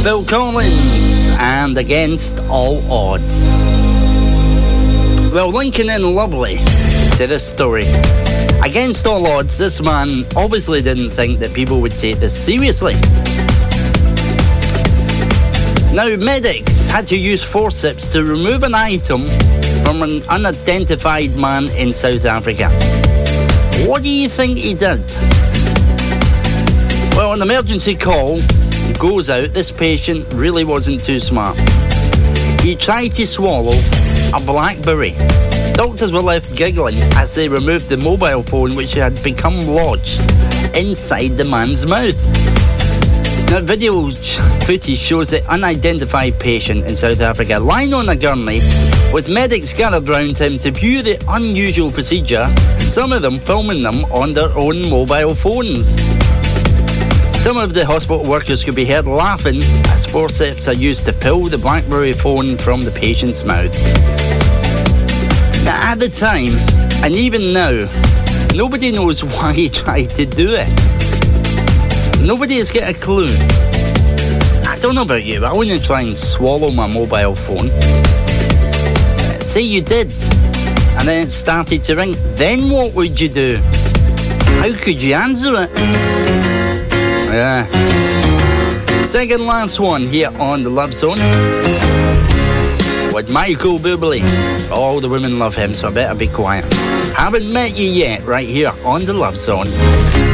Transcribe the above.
Phil Collins and Against All Odds. Well, linking in lovely to this story. Against all odds, this man obviously didn't think that people would take this seriously. Now, medics had to use forceps to remove an item from an unidentified man in South Africa. What do you think he did? Well, an emergency call goes out. This patient really wasn't too smart. He tried to swallow a BlackBerry. Doctors were left giggling as they removed the mobile phone which had become lodged inside the man's mouth. Now, video footage shows the unidentified patient in South Africa lying on a gurney with medics gathered round him to view the unusual procedure, some of them filming them on their own mobile phones. Some of the hospital workers could be heard laughing as forceps are used to pull the BlackBerry phone from the patient's mouth. Now, at the time, and even now, nobody knows why he tried to do it. Nobody has got a clue. I don't know about you, but I wouldn't try and swallow my mobile phone. Say you did, and then it started to ring. Then what would you do? How could you answer it? Yeah. Second last one here on the Love Zone with Michael Bublé. All the women love him, so I better be quiet. Haven't met you yet, right here on the Love Zone.